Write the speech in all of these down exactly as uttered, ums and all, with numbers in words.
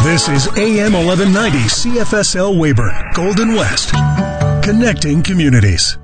This is A M eleven ninety C F S L Weyburn, Golden West, connecting communities.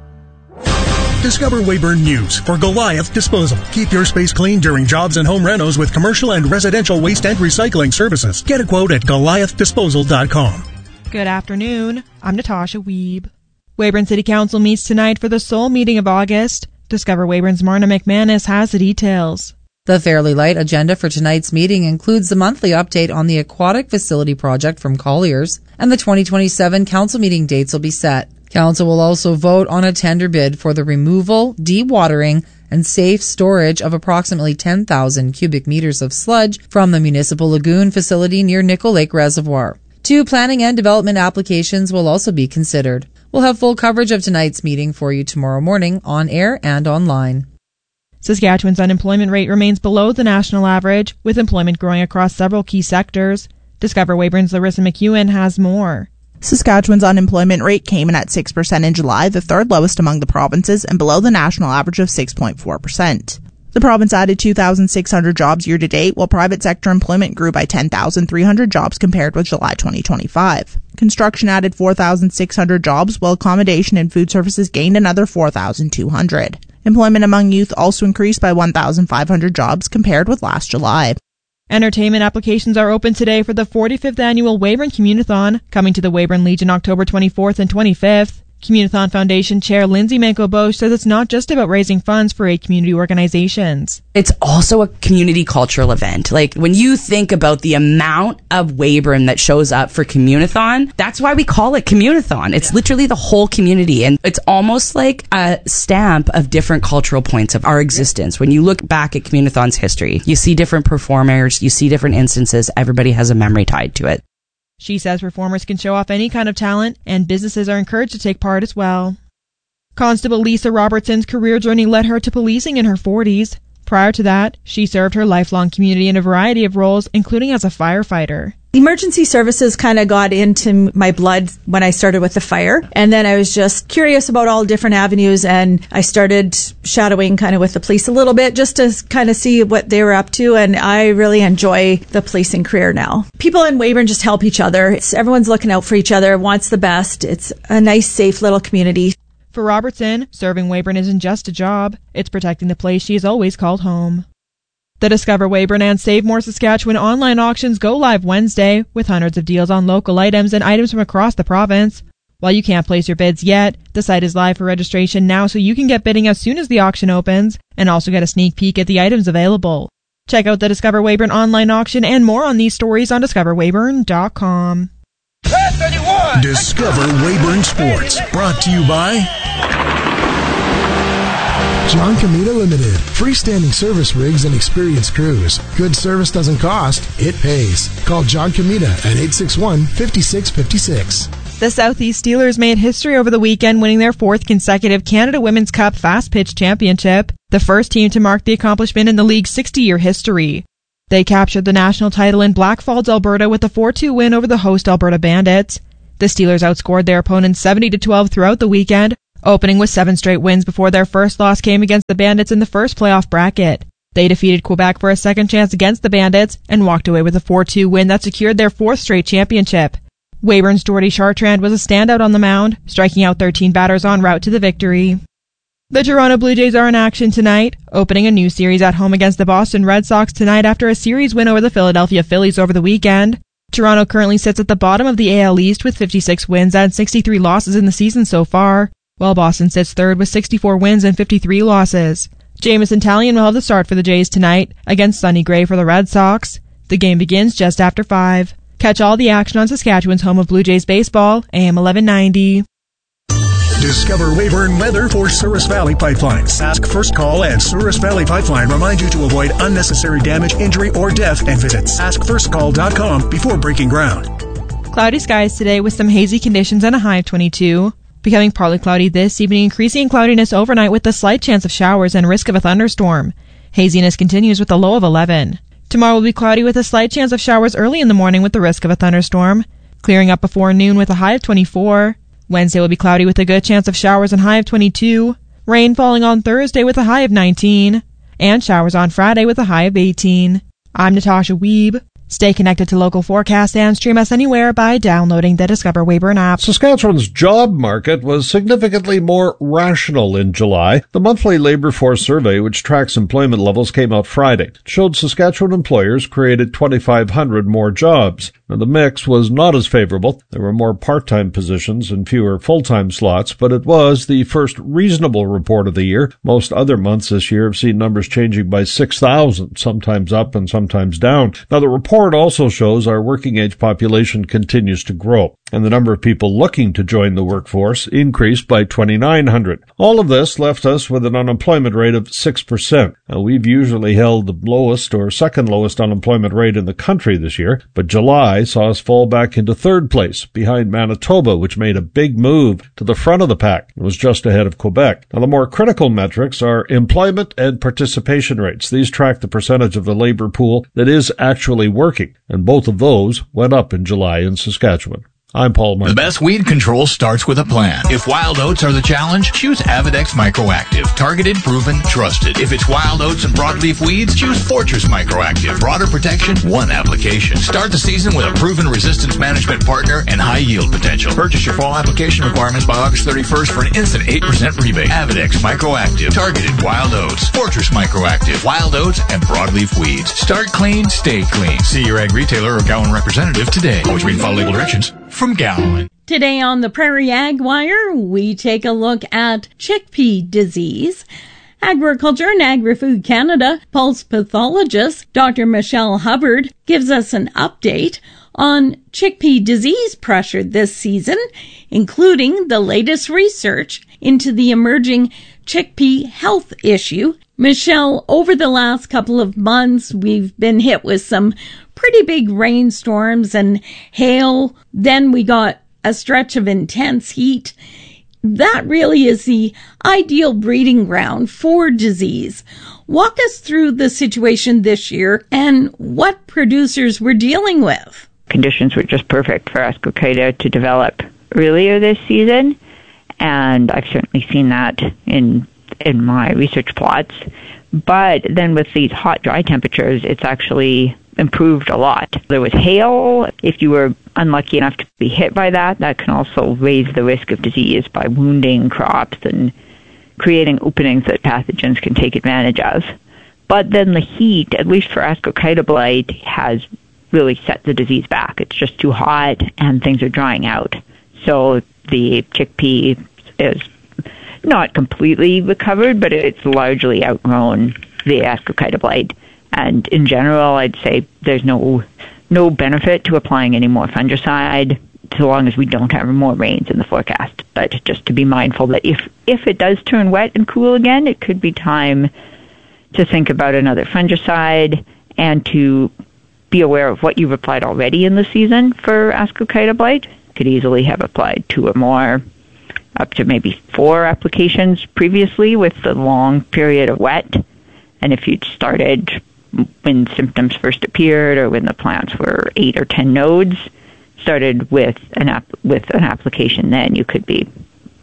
Discover Weyburn News for Goliath Disposal. Keep your space clean during jobs and home renos with commercial and residential waste and recycling services. Get a quote at goliath disposal dot com. Good afternoon. I'm Natasha Wiebe. Weyburn City Council meets tonight for the sole meeting of August. Discover Weyburn's Marna McManus has the details. The fairly light agenda for tonight's meeting includes the monthly update on the aquatic facility project from Colliers, and the twenty twenty-seven council meeting dates will be set. Council will also vote on a tender bid for the removal, dewatering, and safe storage of approximately ten thousand cubic meters of sludge from the municipal lagoon facility near Nickel Lake Reservoir. Two planning and development applications will also be considered. We'll have full coverage of tonight's meeting for you tomorrow morning on air and online. Saskatchewan's unemployment rate remains below the national average, with employment growing across several key sectors. Discover Weyburn's Larissa McEwen has more. Saskatchewan's unemployment rate came in at six percent in July, the third lowest among the provinces and below the national average of six point four percent. The province added two thousand six hundred jobs year-to-date, while private sector employment grew by ten thousand three hundred jobs compared with July twenty twenty-five. Construction added four thousand six hundred jobs, while accommodation and food services gained another four thousand two hundred. Employment among youth also increased by one thousand five hundred jobs compared with last July. Entertainment applications are open today for the forty-fifth annual Weyburn Communithon, coming to the Weyburn Legion October twenty-fourth and twenty-fifth. Communithon Foundation Chair Lindsay Manco-Bosch says it's not just about raising funds for eight community organizations. It's also a community cultural event. Like, when you think about the amount of Weyburn that shows up for Communithon, that's why we call it Communithon. It's yeah. literally the whole community, and it's almost like a stamp of different cultural points of our existence. When you look back at Communithon's history, you see different performers, you see different instances, everybody has a memory tied to it. She says performers can show off any kind of talent, and businesses are encouraged to take part as well. Constable Lisa Robertson's career journey led her to policing in her forties. Prior to that, she served her lifelong community in a variety of roles, including as a firefighter. Emergency services kind of got into my blood when I started with the fire. And then I was just curious about all different avenues, and I started shadowing kind of with the police a little bit just to kind of see what they were up to. And I really enjoy the policing career now. People in Weyburn just help each other. It's, everyone's looking out for each other, wants the best. It's a nice, safe little community. For Robertson, serving Weyburn isn't just a job. It's protecting the place she has always called home. The Discover Weyburn and Save More Saskatchewan online auctions go live Wednesday, with hundreds of deals on local items and items from across the province. While you can't place your bids yet, the site is live for registration now, so you can get bidding as soon as the auction opens, and also get a sneak peek at the items available. Check out the Discover Weyburn online auction and more on these stories on discover weyburn dot com. Discover Weyburn Sports, brought to you by John Comita Limited. Freestanding service rigs and experienced crews. Good service doesn't cost, it pays. Call John Comita at eight six one, five six five six. The Southeast Steelers made history over the weekend, winning their fourth consecutive Canada Women's Cup Fast Pitch Championship, the first team to mark the accomplishment in the league's sixty-year history. They captured the national title in Blackfalds, Alberta, with a four two win over the host Alberta Bandits. The Steelers outscored their opponents seventy to twelve throughout the weekend, opening with seven straight wins before their first loss came against the Bandits in the first playoff bracket. They defeated Quebec for a second chance against the Bandits and walked away with a four two win that secured their fourth straight championship. Weyburn's Jordy Chartrand was a standout on the mound, striking out thirteen batters en route to the victory. The Toronto Blue Jays are in action tonight, opening a new series at home against the Boston Red Sox tonight after a series win over the Philadelphia Phillies over the weekend. Toronto currently sits at the bottom of the A L East with fifty-six wins and sixty-three losses in the season so far, while Boston sits third with sixty-four wins and fifty-three losses. Jamison Talion will have the start for the Jays tonight against Sonny Gray for the Red Sox. The game begins just after five. Catch all the action on Saskatchewan's home of Blue Jays baseball, A M eleven ninety. Discover Weyburn weather for Souris Valley Pipeline. Sask First Call and Souris Valley Pipeline remind you to avoid unnecessary damage, injury, or death, and visit sask first call dot com before breaking ground. Cloudy skies today with some hazy conditions and a high of twenty-two. Becoming partly cloudy this evening, increasing in cloudiness overnight with a slight chance of showers and risk of a thunderstorm. Haziness continues with a low of eleven. Tomorrow will be cloudy with a slight chance of showers early in the morning with the risk of a thunderstorm. Clearing up before noon with a high of twenty-four. Wednesday will be cloudy with a good chance of showers and high of twenty-two. Rain falling on Thursday with a high of nineteen. And showers on Friday with a high of eighteen. I'm Natasha Wiebe. Stay connected to local forecasts and stream us anywhere by downloading the Discover Weyburn app. Saskatchewan's job market was significantly more rational in July. The monthly labor force survey, which tracks employment levels, came out Friday. It showed Saskatchewan employers created twenty-five hundred more jobs. Now, the mix was not as favorable. There were more part-time positions and fewer full-time slots, but it was the first reasonable report of the year. Most other months this year have seen numbers changing by six thousand, sometimes up and sometimes down. Now, the report also shows our working-age population continues to grow, and the number of people looking to join the workforce increased by twenty-nine hundred. All of this left us with an unemployment rate of six percent. Now, we've usually held the lowest or second lowest unemployment rate in the country this year, but July saw us fall back into third place, behind Manitoba, which made a big move to the front of the pack. It was just ahead of Quebec. Now, the more critical metrics are employment and participation rates. These track the percentage of the labor pool that is actually working, and both of those went up in July in Saskatchewan. I'm Paul Martin. The best weed control starts with a plan. If wild oats are the challenge, choose Avidex Microactive. Targeted, proven, trusted. If it's wild oats and broadleaf weeds, choose Fortress Microactive. Broader protection, one application. Start the season with a proven resistance management partner and high yield potential. Purchase your fall application requirements by August thirty-first for an instant eight percent rebate. Avidex Microactive. Targeted wild oats. Fortress Microactive. Wild oats and broadleaf weeds. Start clean, stay clean. See your ag retailer or Gowan representative today. Always read and follow legal directions from Gowan. Today on the Prairie Ag Wire, we take a look at chickpea disease. Agriculture and Agri-Food Canada pulse pathologist Doctor Michelle Hubbard gives us an update on chickpea disease pressure this season, including the latest research into the emerging chickpea health issue. Michelle, over the last couple of months, we've been hit with some pretty big rainstorms and hail. Then we got a stretch of intense heat. That really is the ideal breeding ground for disease. Walk us through the situation this year and what producers were dealing with. Conditions were just perfect for Ascochyta to develop earlier this season, and I've certainly seen that in in my research plots. But then with these hot, dry temperatures, it's actually improved a lot. There was hail. If you were unlucky enough to be hit by that, that can also raise the risk of disease by wounding crops and creating openings that pathogens can take advantage of. But then the heat, at least for Ascochyta blight, has really set the disease back. It's just too hot and things are drying out. So the chickpea is not completely recovered, but it's largely outgrown the Ascochyta blight. And in general, I'd say there's no no benefit to applying any more fungicide so long as we don't have more rains in the forecast. But just to be mindful that if, if it does turn wet and cool again, it could be time to think about another fungicide and to be aware of what you've applied already in the season for Ascochyta blight. Could easily have applied two or more, up to maybe four applications previously with the long period of wet. And if you'd started when symptoms first appeared or when the plants were eight or ten nodes, started with an app with an application, then you could be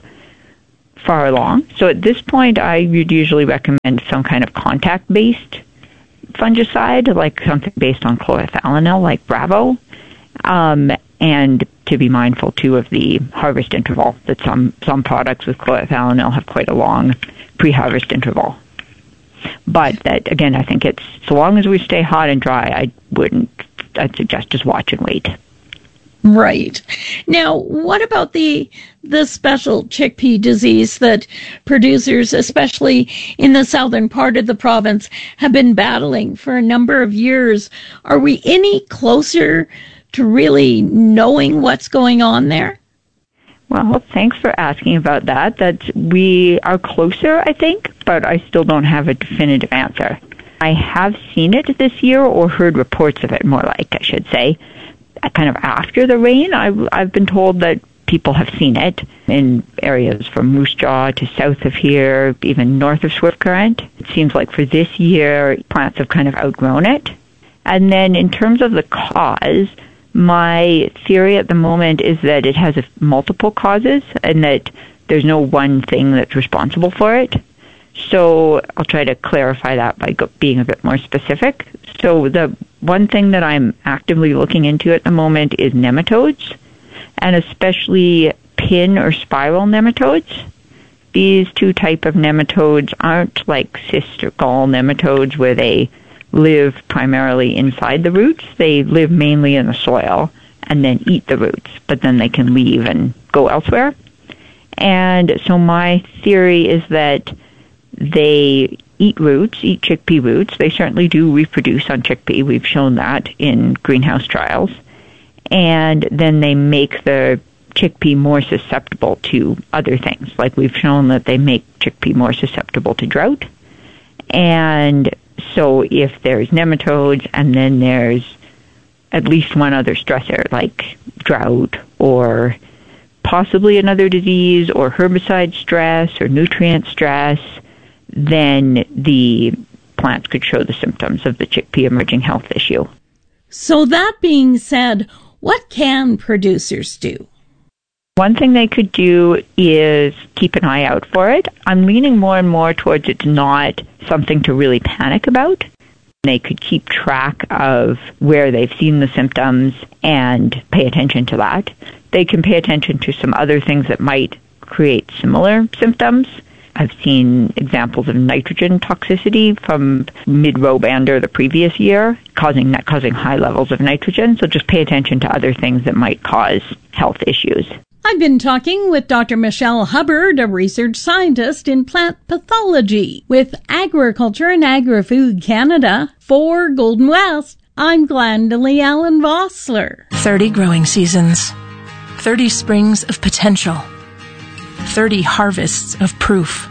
far along. So at this point, I would usually recommend some kind of contact-based fungicide, like something based on chlorothalonil, like Bravo, um, and to be mindful too of the harvest interval. That some some products with chlorothalonil have quite a long pre-harvest interval. But that, again, I think it's, so long as we stay hot and dry, I wouldn't, I'd suggest just watch and wait. Right. Now, what about the the special chickpea disease that producers, especially in the southern part of the province, have been battling for a number of years? Are we any closer to really knowing what's going on there? Well, thanks for asking about that. That we are closer, I think, but I still don't have a definitive answer. I have seen it this year, or heard reports of it, more like, I should say. Kind of after the rain, I've, I've been told that people have seen it in areas from Moose Jaw to south of here, even north of Swift Current. It seems like for this year, plants have kind of outgrown it. And then in terms of the cause, my theory at the moment is that it has a, multiple causes and that there's no one thing that's responsible for it. So I'll try to clarify that by go- being a bit more specific. So the one thing that I'm actively looking into at the moment is nematodes, and especially pin or spiral nematodes. These two type of nematodes aren't like cyst or gall nematodes where they live primarily inside the roots. They live mainly in the soil and then eat the roots, but then they can leave and go elsewhere. And so my theory is that they eat roots, eat chickpea roots. They certainly do reproduce on chickpea. We've shown that in greenhouse trials. And then they make the chickpea more susceptible to other things. Like we've shown that they make chickpea more susceptible to drought. And so if there's nematodes and then there's at least one other stressor, like drought or possibly another disease or herbicide stress or nutrient stress, then the plants could show the symptoms of the chickpea emerging health issue. So that being said, what can producers do? One thing they could do is keep an eye out for it. I'm leaning more and more towards it's not something to really panic about. They could keep track of where they've seen the symptoms and pay attention to that. They can pay attention to some other things that might create similar symptoms. I've seen examples of nitrogen toxicity from mid-row bander the previous year, causing causing high levels of nitrogen. So just pay attention to other things that might cause health issues. I've been talking with Doctor Michelle Hubbard, a research scientist in plant pathology with Agriculture and Agri-Food Canada. For Golden West, I'm Glendalee Allen Vossler. thirty growing seasons, thirty springs of potential, thirty harvests of proof,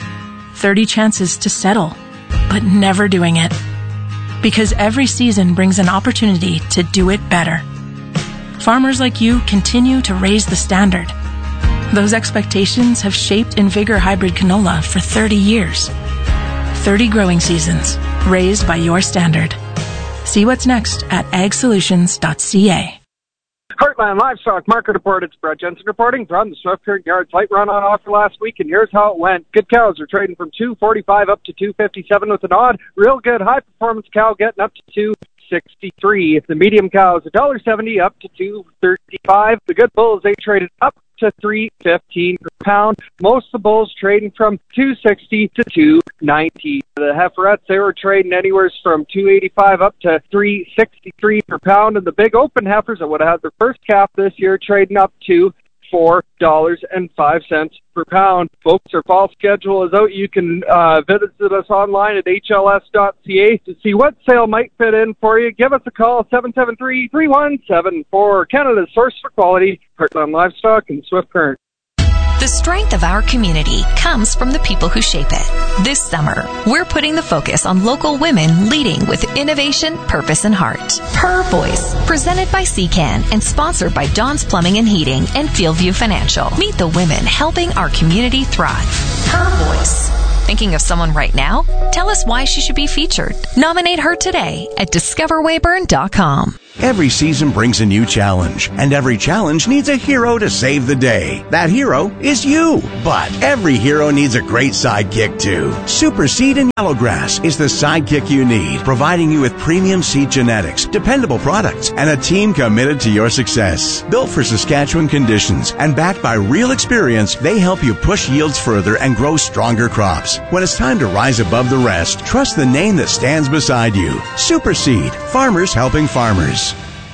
thirty chances to settle, but never doing it. Because every season brings an opportunity to do it better. Farmers like you continue to raise the standard. Those expectations have shaped Invigor Hybrid Canola for thirty years. thirty growing seasons, raised by your standard. See what's next at ag solutions dot c a. Heartland Livestock Market Report. It's Brett Jensen reporting from the Swift Current Yards light run on offer last week, and here's how it went. Good cows are trading from two forty-five up to two fifty-seven with an odd. Real good high performance cow getting up to two sixty-three. The medium cows one dollar seventy up to two thirty-five. The good bulls, they traded up to three fifteen per pound. Most of the bulls trading from two sixty to two ninety. The heiferettes, they were trading anywhere from two eighty-five up to three sixty-three per pound, and the big open heifers that would have had their first calf this year trading up to four dollars and five cents per pound. Folks, our fall schedule is out. You can uh, visit us online at h l s dot c a to see what sale might fit in for you. Give us a call, seven seven three, three one seven four. Canada's source for quality, Heartland Livestock and Swift Current. The strength of our community comes from the people who shape it. This summer, we're putting the focus on local women leading with innovation, purpose, and heart. Her Voice, presented by C CAN and sponsored by Don's Plumbing and Heating and Fieldview Financial. Meet the women helping our community thrive. Her Voice. Thinking of someone right now? Tell us why she should be featured. Nominate her today at discover weyburn dot com. Every season brings a new challenge, and every challenge needs a hero to save the day. That hero is you. But every hero needs a great sidekick too. Super Seed and Yellowgrass is the sidekick you need, providing you with premium seed genetics, dependable products, and a team committed to your success. Built for Saskatchewan conditions and backed by real experience, they help you push yields further and grow stronger crops. When it's time to rise above the rest, trust the name that stands beside you. Super Seed, farmers helping farmers.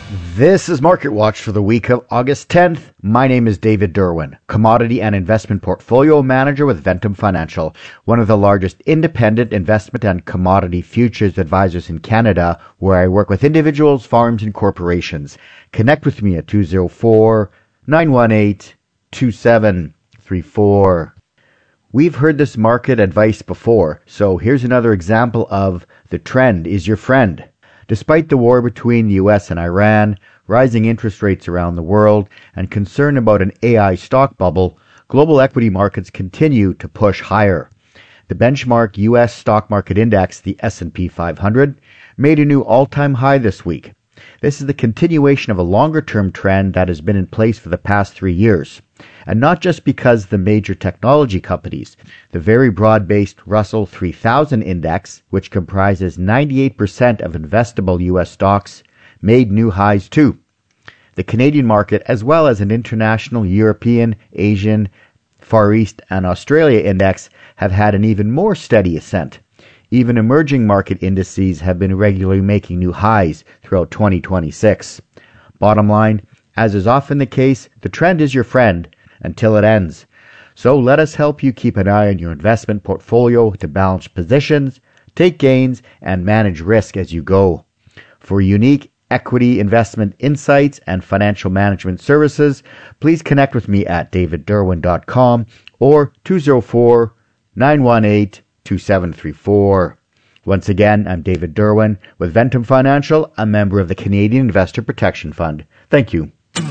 This is Market Watch for the week of August tenth. My name is David Derwin, Commodity and Investment Portfolio Manager with Ventum Financial, one of the largest independent investment and commodity futures advisors in Canada, where I work with individuals, farms, and corporations. Connect with me at two oh four, nine one eight, two seven three four. We've heard this market advice before, so here's another example of the trend is your friend. Despite the war between the U S and Iran, rising interest rates around the world, and concern about an A I stock bubble, global equity markets continue to push higher. The benchmark U S stock market index, the S and P five hundred, made a new all-time high this week. This is the continuation of a longer-term trend that has been in place for the past three years. And not just because the major technology companies. The very broad-based Russell three thousand index, which comprises ninety-eight percent of investable U S stocks, made new highs too. The Canadian market, as well as an international European, Asian, Far East, and Australia index, have had an even more steady ascent. Even emerging market indices have been regularly making new highs throughout twenty twenty-six. Bottom line, as is often the case, the trend is your friend until it ends. So let us help you keep an eye on your investment portfolio to balance positions, take gains, and manage risk as you go. For unique equity investment insights and financial management services, please connect with me at david derwin dot com or two oh four, nine one eight, two seven three four. Once again, I'm David Derwin with Ventum Financial, a member of the Canadian Investor Protection Fund. Thank you.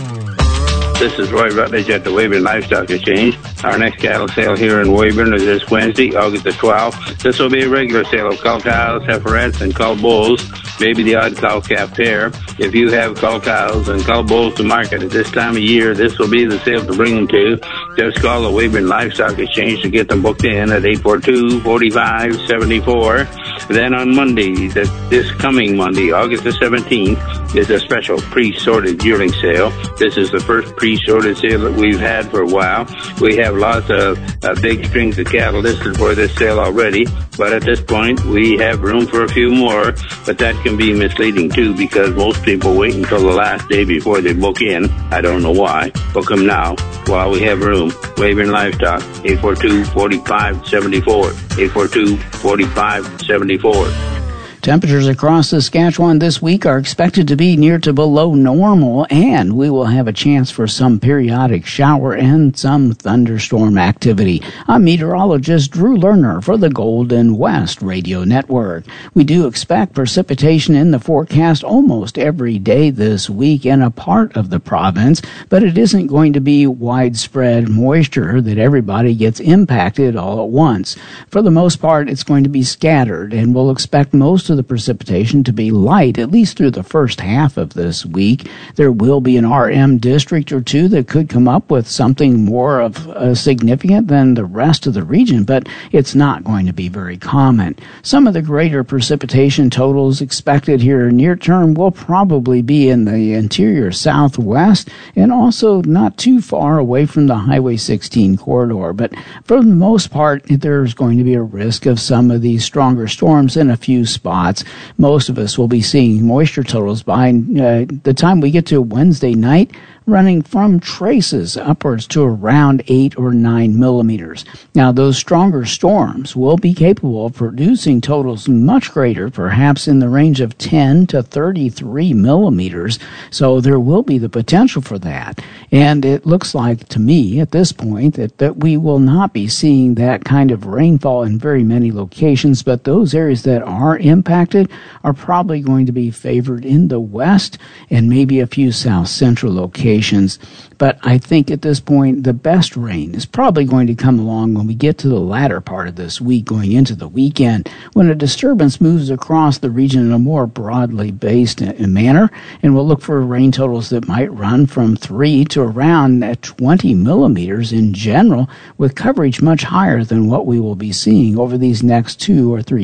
This is Roy Rutledge at the Weyburn Livestock Exchange. Our next cattle sale here in Weyburn is this Wednesday, August the twelfth. This will be a regular sale of cull cows, heiferettes, and cull bulls, maybe the odd cow calf pair. If you have cull cows and cull bulls to market at this time of year, this will be the sale to bring them to. Just call the Weyburn Livestock Exchange to get them booked in at eight four two, four five seven four. Then on Monday, this coming Monday, August the seventeenth, is a special pre-sorted yearling sale. This is the first pre-sorted sale that we've had for a while. We have lots of uh, big strings of cattle listed for this sale already, but at this point we have room for a few more, but that can be misleading too because most people wait until the last day before they book in. I don't know why. Book them now while we have room. Weyburn Livestock, eight four two, four five seven four, eight four two, four five seven four. Temperatures across Saskatchewan this week are expected to be near to below normal, and we will have a chance for some periodic shower and some thunderstorm activity. I'm meteorologist Drew Lerner for the Golden West Radio Network. We do expect precipitation in the forecast almost every day this week in a part of the province, but it isn't going to be widespread moisture that everybody gets impacted all at once. For the most part, it's going to be scattered, and we'll expect most of the precipitation to be light, at least through the first half of this week. There will be an R M district or two that could come up with something more of uh, significant than the rest of the region, but it's not going to be very common. Some of the greater precipitation totals expected here near term will probably be in the interior southwest and also not too far away from the Highway sixteen corridor. But for the most part, there's going to be a risk of some of these stronger storms in a few spots. Most of us will be seeing moisture totals by uh, the time we get to Wednesday night, running from traces upwards to around eight or nine millimeters. Now, those stronger storms will be capable of producing totals much greater, perhaps in the range of ten to thirty-three millimeters, so there will be the potential for that. And it looks like, to me, at this point, that, that we will not be seeing that kind of rainfall in very many locations, but those areas that are impacted are probably going to be favored in the west and maybe a few south central locations. But I think at this point, the best rain is probably going to come along when we get to the latter part of this week, going into the weekend, when a disturbance moves across the region in a more broadly based manner, and we'll look for rain totals that might run from three to around twenty millimeters in general, with coverage much higher than what we will be seeing over these next two or three